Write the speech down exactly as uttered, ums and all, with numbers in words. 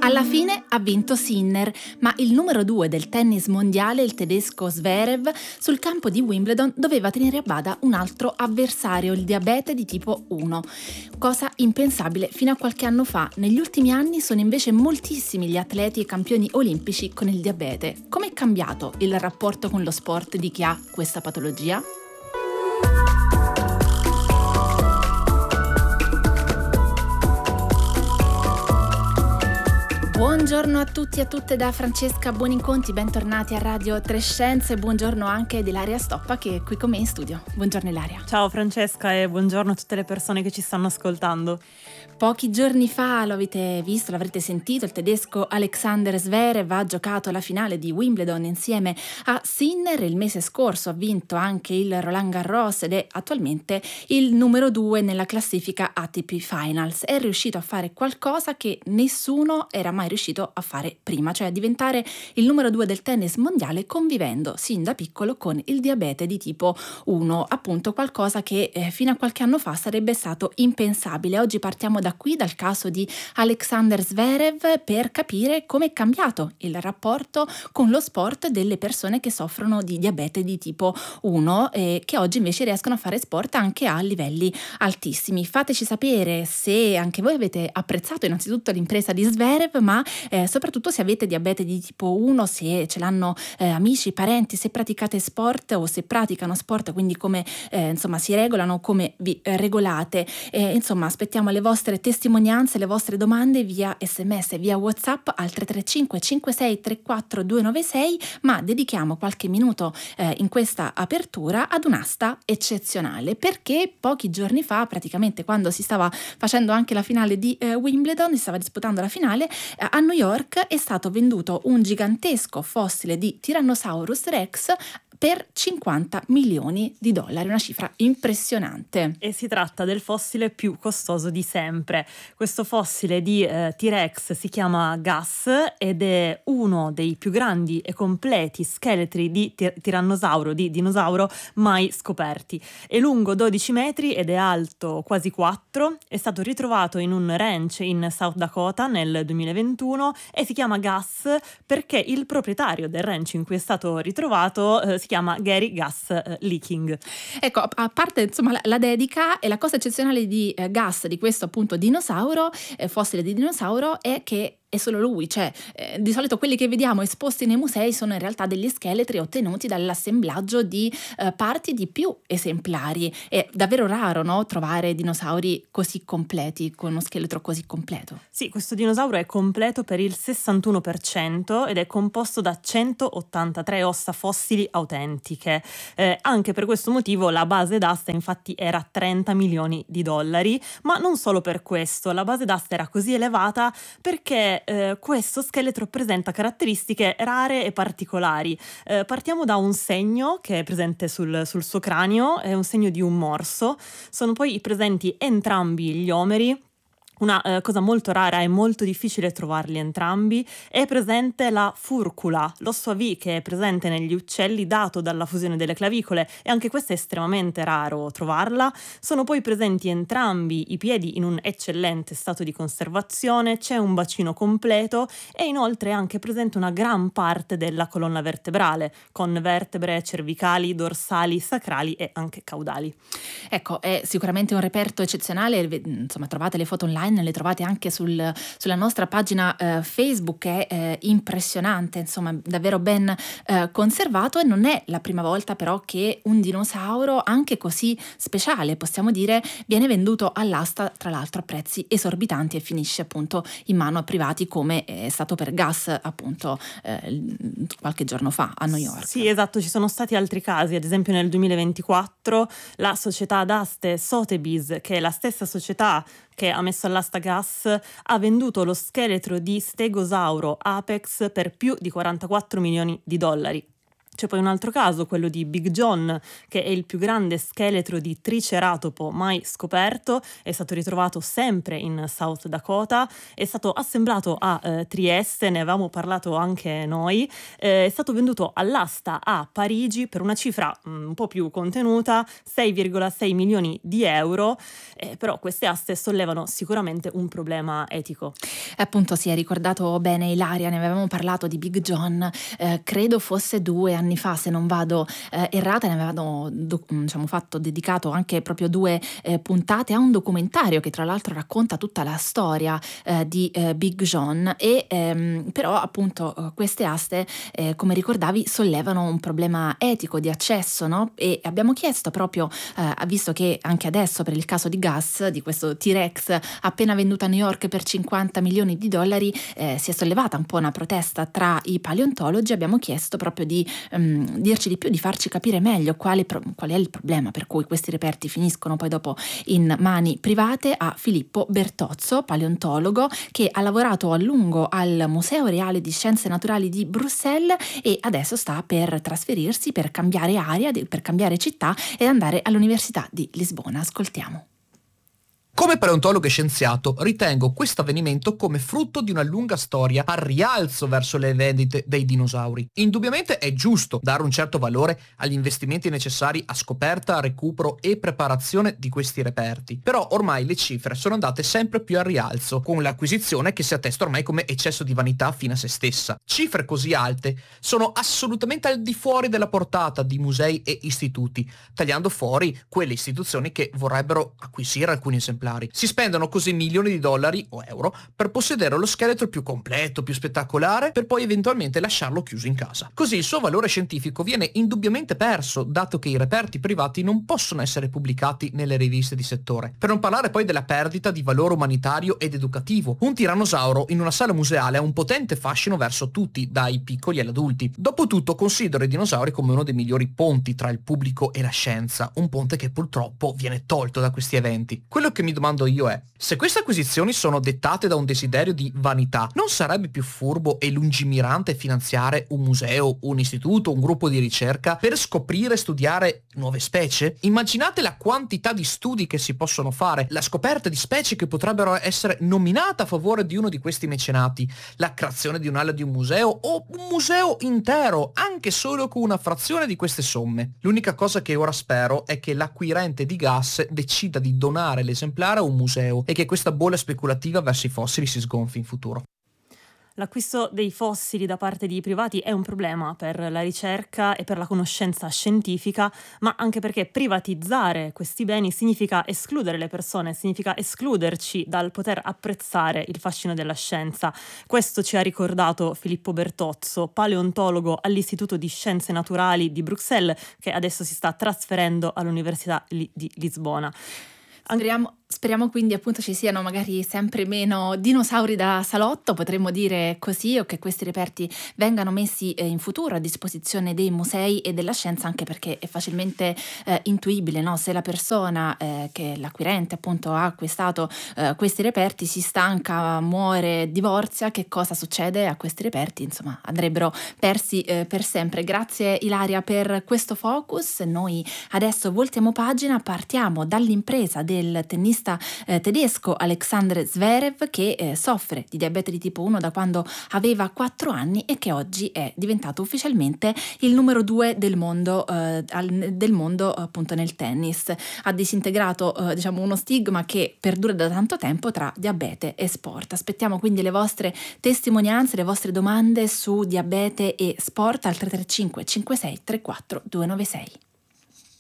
Alla fine ha vinto Sinner, ma il numero due del tennis mondiale, il tedesco Zverev, sul campo di Wimbledon doveva tenere a bada un altro avversario, il diabete di tipo uno. Cosa impensabile fino a qualche anno fa. Negli ultimi anni sono invece moltissimi gli atleti e campioni olimpici con il diabete. Com'è cambiato il rapporto con lo sport di chi ha questa patologia? Buongiorno a tutti e a tutte da Francesca Buoninconti, bentornati a Radio Tre Scienze, buongiorno anche ad Ilaria Stoppa che è qui con me in studio. Buongiorno Ilaria. Ciao Francesca e buongiorno a tutte le persone che ci stanno ascoltando. Pochi giorni fa, lo avete visto, l'avrete sentito, il tedesco Alexander Zverev ha giocato la finale di Wimbledon insieme a Sinner. Il mese scorso ha vinto anche il Roland Garros ed è attualmente il numero due nella classifica A T P Finals. È riuscito a fare qualcosa che nessuno era mai riuscito a fare prima, cioè a diventare il numero due del tennis mondiale convivendo sin da piccolo con il diabete di tipo uno, appunto qualcosa che eh, fino a qualche anno fa sarebbe stato impensabile. Oggi partiamo da qui, dal caso di Alexander Zverev, per capire come è cambiato il rapporto con lo sport delle persone che soffrono di diabete di tipo uno e che oggi invece riescono a fare sport anche a livelli altissimi. Fateci sapere se anche voi avete apprezzato innanzitutto l'impresa di Zverev, ma eh, soprattutto se avete diabete di tipo uno, se ce l'hanno eh, amici, parenti, se praticate sport o se praticano sport, quindi come eh, insomma si regolano, come vi eh, regolate. Eh, insomma aspettiamo le vostre testimonianze, le vostre domande via sms, via WhatsApp al tre tre cinque cinque sei tre quattro due nove sei, ma dedichiamo qualche minuto eh, in questa apertura ad un'asta eccezionale, perché pochi giorni fa, praticamente quando si stava facendo anche la finale di eh, Wimbledon, si stava disputando la finale, eh, a New York è stato venduto un gigantesco fossile di Tyrannosaurus Rex per cinquanta milioni di dollari, una cifra impressionante. E si tratta del fossile più costoso di sempre. Questo fossile di eh, T-Rex si chiama Gus ed è uno dei più grandi e completi scheletri di tir- tirannosauro, di dinosauro mai scoperti. È lungo dodici metri ed è alto quasi quattro. È stato ritrovato in un ranch in South Dakota nel duemilaventuno e si chiama Gus perché il proprietario del ranch in cui è stato ritrovato eh, si chiama Gary Gus uh, Leaking. Ecco, a parte insomma la, la dedica, e la cosa eccezionale di eh, Gus, di questo appunto dinosauro, eh, fossile di dinosauro, è che è solo lui, cioè eh, di solito quelli che vediamo esposti nei musei sono in realtà degli scheletri ottenuti dall'assemblaggio di eh, parti di più esemplari. È davvero raro, no, trovare dinosauri così completi, con uno scheletro così completo. Sì, questo dinosauro è completo per il sessantuno per cento ed è composto da centottantatré ossa fossili autentiche. Eh, anche per questo motivo la base d'asta infatti era trenta milioni di dollari, ma non solo per questo, la base d'asta era così elevata perché Eh, questo scheletro presenta caratteristiche rare e particolari. Eh, partiamo da un segno che è presente sul, sul suo cranio, è un segno di un morso. Sono poi presenti entrambi gli omeri. Una eh, cosa molto rara e molto difficile trovarli entrambi, è presente la furcula, l'osso a V che è presente negli uccelli dato dalla fusione delle clavicole, e anche questo è estremamente raro trovarla. Sono poi presenti entrambi i piedi in un eccellente stato di conservazione, c'è un bacino completo e inoltre è anche presente una gran parte della colonna vertebrale, con vertebre cervicali, dorsali, sacrali e anche caudali. Ecco, è sicuramente un reperto eccezionale, insomma trovate le foto online, le trovate anche sul, sulla nostra pagina eh, Facebook, è eh, impressionante, insomma davvero ben eh, conservato, e non è la prima volta però che un dinosauro anche così speciale, possiamo dire, viene venduto all'asta, tra l'altro a prezzi esorbitanti, e finisce appunto in mano a privati, come è stato per Gus appunto eh, qualche giorno fa a New York. Sì, esatto, ci sono stati altri casi, ad esempio nel duemilaventiquattro la società d'aste Sotheby's, che è la stessa società che ha messo all'asta Gus, ha venduto lo scheletro di stegosauro Apex per più di quarantaquattro milioni di dollari. C'è poi un altro caso, quello di Big John, che è il più grande scheletro di triceratopo mai scoperto, è stato ritrovato sempre in South Dakota, è stato assemblato a eh, Trieste, ne avevamo parlato anche noi, eh, è stato venduto all'asta a Parigi per una cifra mh, un po' più contenuta, sei virgola sei milioni di euro, eh, però queste aste sollevano sicuramente un problema etico. E appunto si è ricordato bene Ilaria, ne avevamo parlato di Big John, eh, credo fosse due anni fa, se non vado eh, errata, ne avevano do, diciamo, fatto dedicato anche proprio due eh, puntate a un documentario che tra l'altro racconta tutta la storia eh, di eh, Big John e ehm, però appunto eh, queste aste eh, come ricordavi sollevano un problema etico di accesso, no? E abbiamo chiesto proprio eh, visto che anche adesso per il caso di Gus, di questo T-Rex appena venduto a New York per cinquanta milioni di dollari, eh, si è sollevata un po' una protesta tra i paleontologi, abbiamo chiesto proprio di um, dirci di più, di farci capire meglio quale, pro- qual è il problema per cui questi reperti finiscono poi dopo in mani private, a Filippo Bertozzo, paleontologo che ha lavorato a lungo al Museo Reale di Scienze Naturali di Bruxelles e adesso sta per trasferirsi, per cambiare area, per cambiare città e andare all'Università di Lisbona. Ascoltiamo. Come paleontologo e scienziato ritengo questo avvenimento come frutto di una lunga storia al rialzo verso le vendite dei dinosauri. Indubbiamente è giusto dare un certo valore agli investimenti necessari a scoperta, recupero e preparazione di questi reperti, però ormai le cifre sono andate sempre più al rialzo, con l'acquisizione che si attesta ormai come eccesso di vanità fine a se stessa. Cifre così alte sono assolutamente al di fuori della portata di musei e istituti, tagliando fuori quelle istituzioni che vorrebbero acquisire alcuni esemplari. Si spendono così milioni di dollari o euro per possedere lo scheletro più completo, più spettacolare, per poi eventualmente lasciarlo chiuso in casa. Così il suo valore scientifico viene indubbiamente perso, dato che i reperti privati non possono essere pubblicati nelle riviste di settore. Per non parlare poi della perdita di valore umanitario ed educativo. Un tirannosauro in una sala museale ha un potente fascino verso tutti, dai piccoli agli adulti. Dopotutto considero i dinosauri come uno dei migliori ponti tra il pubblico e la scienza, un ponte che purtroppo viene tolto da questi eventi. Quello che mi domando io è: se queste acquisizioni sono dettate da un desiderio di vanità, non sarebbe più furbo e lungimirante finanziare un museo, un istituto, un gruppo di ricerca per scoprire e studiare nuove specie? Immaginate la quantità di studi che si possono fare, la scoperta di specie che potrebbero essere nominate a favore di uno di questi mecenati, la creazione di un'ala di un museo o un museo intero, anche solo con una frazione di queste somme. L'unica cosa che ora spero è che l'acquirente di gas decida di donare l'esemplare a un museo e che questa bolla speculativa verso i fossili si sgonfi in futuro. L'acquisto dei fossili da parte di privati è un problema per la ricerca e per la conoscenza scientifica, ma anche perché privatizzare questi beni significa escludere le persone, significa escluderci dal poter apprezzare il fascino della scienza. Questo ci ha ricordato Filippo Bertozzo, paleontologo all'Istituto di Scienze Naturali di Bruxelles, che adesso si sta trasferendo all'Università di Lisbona. Speriamo, speriamo quindi appunto ci siano magari sempre meno dinosauri da salotto, potremmo dire così, o che questi reperti vengano messi eh, in futuro a disposizione dei musei e della scienza, anche perché è facilmente eh, intuibile, no? Se la persona eh, che l'acquirente appunto ha acquistato eh, questi reperti si stanca, muore, divorzia, che cosa succede a questi reperti? Insomma, andrebbero persi eh, per sempre. Grazie Ilaria per questo focus. Noi adesso voltiamo pagina, partiamo dall'impresa del tennista eh, tedesco Alexander Zverev, che eh, soffre di diabete di tipo uno da quando aveva quattro anni e che oggi è diventato ufficialmente il numero due del mondo, eh, al, del mondo appunto nel tennis. Ha disintegrato eh, diciamo uno stigma che perdura da tanto tempo tra diabete e sport. Aspettiamo quindi le vostre testimonianze, le vostre domande su diabete e sport al tre tre cinque cinque sei tre quattro due nove sei.